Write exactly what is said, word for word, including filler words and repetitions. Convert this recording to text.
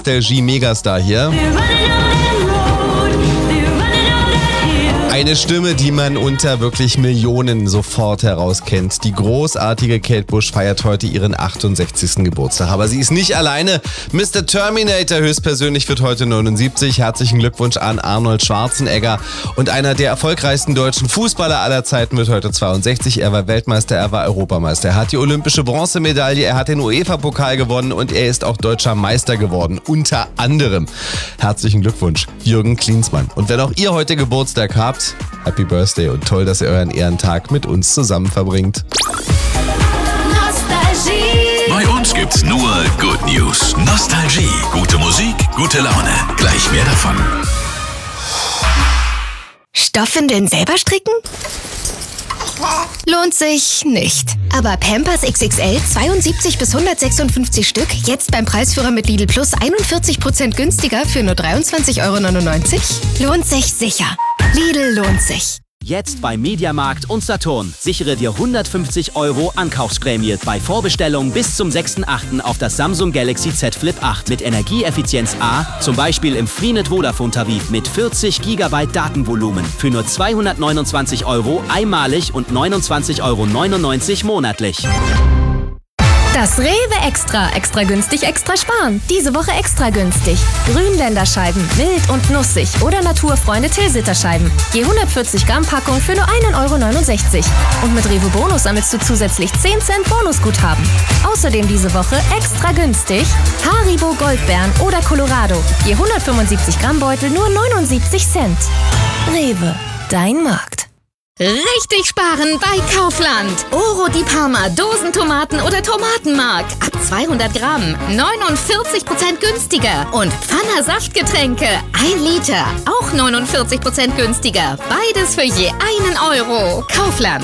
Nostalgie-Megastar hier. Eine Stimme, die man unter wirklich Millionen sofort herauskennt. Die großartige Kate Bush feiert heute ihren achtundsechzigsten Geburtstag. Aber sie ist nicht alleine. Mister Terminator höchstpersönlich wird heute neunundsiebzig. Herzlichen Glückwunsch an Arnold Schwarzenegger. Und einer der erfolgreichsten deutschen Fußballer aller Zeiten wird heute zweiundsechzig. Er war Weltmeister, er war Europameister. Er hat die olympische Bronzemedaille, er hat den UEFA-Pokal gewonnen und er ist auch deutscher Meister geworden. Unter anderem. Herzlichen Glückwunsch, Jürgen Klinsmann. Und wenn auch ihr heute Geburtstag habt, Happy Birthday und toll, dass ihr euren Ehrentag mit uns zusammen verbringt. Nostalgie. Bei uns gibt's nur Good News. Nostalgie. Gute Musik, gute Laune. Gleich mehr davon. Stoffwindeln selber stricken? Lohnt sich nicht. Aber Pampers X X L zweiundsiebzig bis hundertsechsundfünfzig Stück, jetzt beim Preisführer mit Lidl Plus einundvierzig Prozent günstiger für nur dreiundzwanzig Euro neunundneunzig? Lohnt sich sicher. Lidl lohnt sich. Jetzt bei Mediamarkt und Saturn. Sichere dir hundertfünfzig Euro Ankaufsprämie bei Vorbestellung bis zum sechsten achten auf das Samsung Galaxy Z Flip acht mit Energieeffizienz A, zum Beispiel im Freenet Vodafone Tarif mit vierzig Gigabyte Datenvolumen für nur zweihundertneunundzwanzig Euro einmalig und neunundzwanzig Euro neunundneunzig monatlich. Das Rewe Extra. Extra günstig, extra sparen. Diese Woche extra günstig. Grünländerscheiben, mild und nussig oder Naturfreunde Tilsiterscheiben. Je hundertvierzig Gramm Packung für nur ein Euro neunundsechzig. Und mit Rewe Bonus sammelst du zusätzlich zehn Cent Bonusguthaben. Außerdem diese Woche extra günstig Haribo Goldbeeren oder Colorado. Je hundertfünfundsiebzig Gramm Beutel nur neunundsiebzig Cent. Rewe, dein Markt. Richtig sparen bei Kaufland. Oro di Parma, Dosentomaten oder Tomatenmark. Ab zweihundert Gramm, neunundvierzig Prozent günstiger. Und Pfanner Saftgetränke, ein Liter, auch neunundvierzig Prozent günstiger. Beides für je einen Euro. Kaufland.